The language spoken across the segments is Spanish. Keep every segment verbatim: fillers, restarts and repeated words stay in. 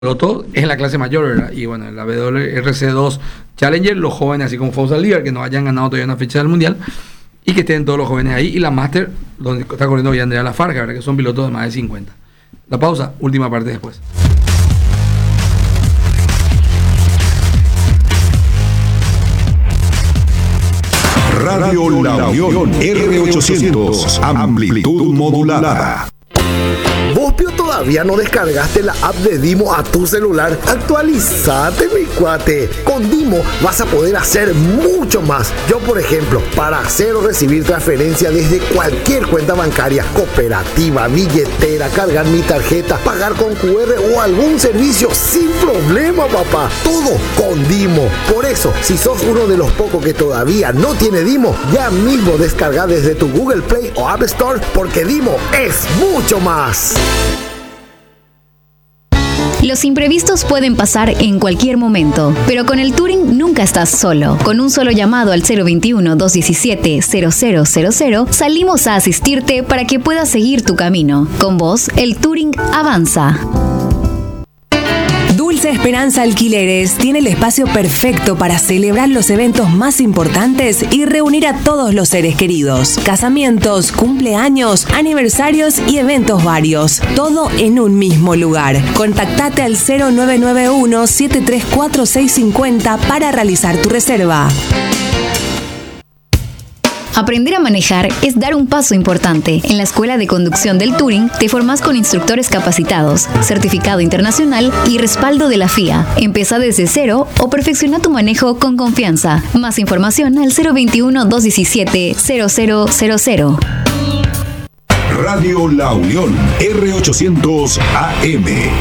piloto es la clase mayor, ¿verdad? Y bueno, en la W R C dos Challenger, los jóvenes, así como Fausta Líder, que no hayan ganado todavía una fecha del mundial, y que estén todos los jóvenes ahí. Y la Master, donde está corriendo hoy Andrea Lafarga, ¿verdad? Que son pilotos de más de cincuenta. La pausa, última parte después. Radio La Unión R ochocientos, amplitud modulada. ¿Vos, Pio, todavía no descargaste la app de Dimo a tu celular? Actualizate, mi cuate. Con Dimo vas a poder hacer mucho más. Yo, por ejemplo, para hacer o recibir transferencia desde cualquier cuenta bancaria, cooperativa, billetera, cargar mi tarjeta, pagar con Q R o algún servicio sin problema, papá. Todo con Dimo. Por eso, si sos uno de los pocos que todavía no tiene Dimo, ya mismo descarga desde tu Google Play o App Store, porque Dimo es mucho más. Los imprevistos pueden pasar en cualquier momento, pero con el Touring nunca estás solo. Con un solo llamado al cero veintiuno, doscientos diecisiete, cero cero cero cero, salimos a asistirte para que puedas seguir tu camino. Con vos, el Touring avanza. Dulce Esperanza Alquileres tiene el espacio perfecto para celebrar los eventos más importantes y reunir a todos los seres queridos. Casamientos, cumpleaños, aniversarios y eventos varios. Todo en un mismo lugar. Contactate al cero nueve nueve uno, siete tres cuatro, seis cinco cero para realizar tu reserva. Aprender a manejar es dar un paso importante. En la Escuela de Conducción del Touring te formás con instructores capacitados, certificado internacional y respaldo de la F I A. Empieza desde cero o perfecciona tu manejo con confianza. Más información al cero veintiuno, doscientos diecisiete, cero cero cero cero. Radio La Unión R ochocientos A M.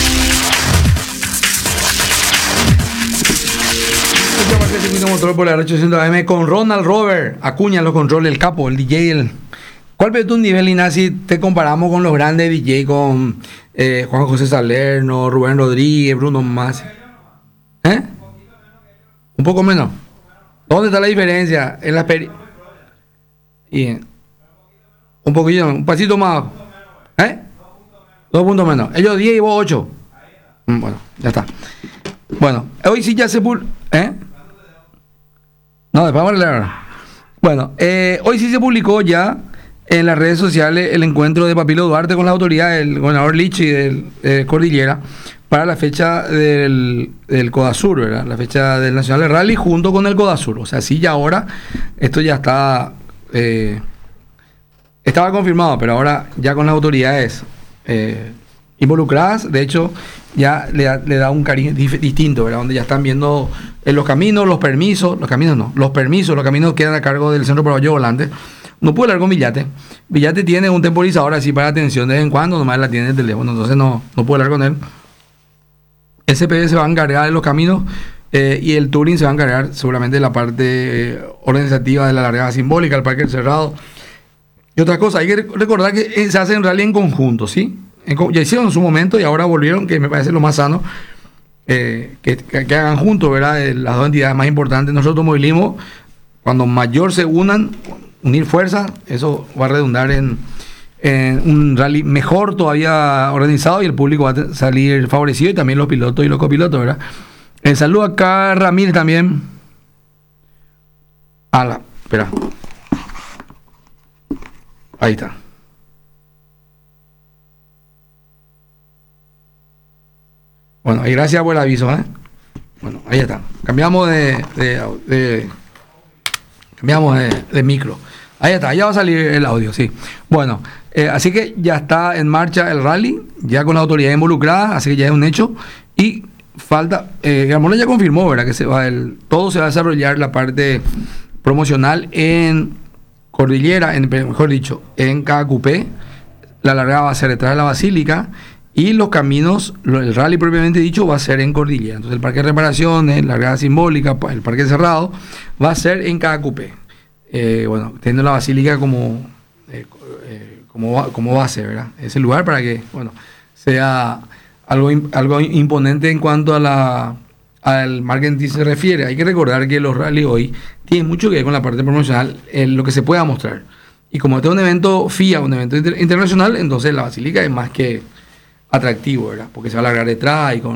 Motor por la R ochocientos A M con Ronald Robert Acuña, los controles, el capo, el D J. El... ¿Cuál es tu nivel, Inasi? Te comparamos con los grandes D J, con eh, Juan José Salerno, Rubén Rodríguez, Bruno Masi. ¿Eh? Un poco menos. ¿Dónde está la diferencia? En la experiencia. Y un poquito, un pasito más. ¿Eh? Dos puntos menos. Ellos diez y vos ocho. Bueno, ya está. Bueno, hoy sí ya se pul... ¿Eh? No, después vamos a leer. Bueno, eh, hoy sí se publicó ya en las redes sociales el encuentro de Papilo Duarte con la autoridad del gobernador Lichi del eh, Cordillera para la fecha del, del Codasur, ¿verdad? La fecha del Nacional de Rally junto con el Codasur. O sea, sí, ya ahora esto ya está eh, estaba confirmado, pero ahora ya con las autoridades eh, involucradas, de hecho ya le da, le da un cariño dif- distinto, ¿verdad? Donde ya están viendo eh, los caminos, los permisos, los caminos no, los permisos, los caminos quedan a cargo del Centro Paraguayo Volante. No puede hablar con Villate. Villate tiene un temporizador así para atención de vez en cuando, nomás la tiene el teléfono, entonces no, no puede hablar con él. S P B se va a encargar de los caminos eh, y el Touring se va a encargar seguramente de la parte eh, organizativa de la largada simbólica, el Parque del Cerrado. Y otra cosa, hay que recordar que eh, se hacen rally en conjunto, ¿sí? Ya hicieron en su momento y ahora volvieron, que me parece lo más sano, eh, que, que, que hagan juntos, ¿verdad? Eh, las dos entidades más importantes. Nosotros automovilismo, cuando mayor se unan, unir fuerzas, eso va a redundar en, en un rally mejor todavía organizado y el público va a salir favorecido y también los pilotos y los copilotos, ¿verdad? El saludo acá a Ramírez también. A la, espera. Ahí está. Bueno, y gracias por el aviso, ¿eh? Bueno, ahí está. Cambiamos de, de, de cambiamos de, de micro. Ahí está, ya va a salir el audio, sí. Bueno, eh, así que ya está en marcha el rally, ya con la autoridad involucrada, así que ya es un hecho. Y falta, eh, Gamona ya confirmó, ¿verdad? Que se va el, todo se va a desarrollar la parte promocional en Cordillera, en, mejor dicho, en Cacupé. La largada va a ser detrás de la Basílica. Y los caminos, el rally propiamente dicho, va a ser en Cordillera. Entonces el parque de reparaciones, la largada simbólica, el parque cerrado, va a ser en cada cupé. Eh, bueno, teniendo la basílica como, eh, eh, como, como base, ¿verdad? Ese lugar para que, bueno, sea algo, algo imponente en cuanto a la, al marketing se refiere. Hay que recordar que los rally hoy tienen mucho que ver con la parte promocional, en lo que se pueda mostrar. Y como este es un evento F I A, un evento inter- internacional, entonces la basílica es más que atractivo, ¿verdad? Porque se va a largar detrás y con